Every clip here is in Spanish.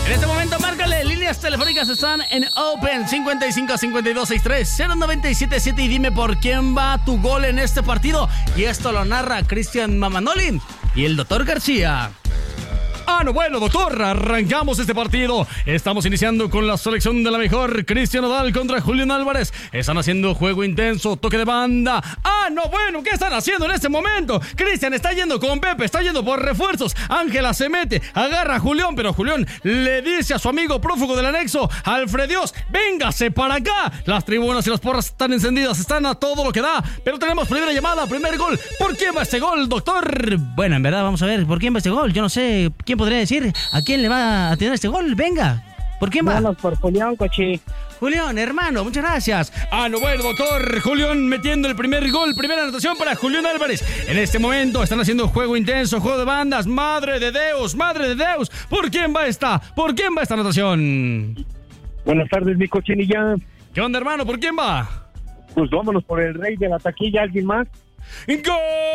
En este momento, márcale. Líneas telefónicas están en Open 55-5263-0977 y dime por quién va tu gol en este partido. Y esto lo narra Cristian Mamanolin y el doctor García. Bueno, doctor, arrancamos este partido. Estamos iniciando con la selección de la mejor. Cristian Nodal contra Julián Álvarez. Están haciendo juego intenso, toque de banda. ¿Qué están haciendo en este momento? Cristian está yendo con Pepe, está yendo por refuerzos. Ángela se mete, agarra a Julián, pero Julián le dice a su amigo prófugo del anexo, Alfredios, véngase para acá. Las tribunas y las porras están encendidas, están a todo lo que da. Pero tenemos primera llamada, primer gol. ¿Por quién va este gol, doctor? Bueno, en verdad, vamos a ver, ¿por quién va este gol? Yo no sé, ¿quién podría decir a quién le va a tener este gol? Venga, ¿por quién va? Vamos por Julián, coche. Julián, hermano, muchas gracias. Doctor. Julián metiendo el primer gol, primera anotación para Julián Álvarez. En este momento están haciendo juego intenso, juego de bandas. Madre de Deus. ¿Por quién va esta anotación? Buenas tardes, mi cochinilla. ¿Qué onda, hermano? ¿Por quién va? Pues vámonos por el rey de la taquilla, ¿alguien más? ¡Gol!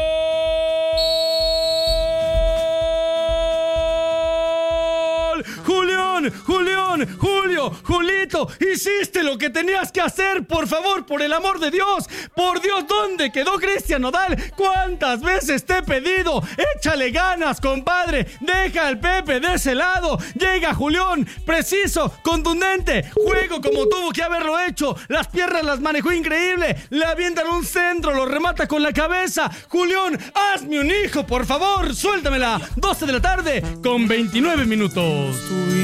Julito, hiciste lo que tenías que hacer, por favor, por el amor de Dios. Por Dios, ¿dónde quedó Cristian Nodal? ¿Cuántas veces te he pedido? Échale ganas, compadre. Deja al Pepe de ese lado. Llega Julián, preciso, contundente. Juego como tuvo que haberlo hecho. Las piernas las manejó increíble. Le avientan un centro, lo remata con la cabeza. Julián, hazme un hijo, por favor. Suéltamela. 12 de la tarde con 29 minutos.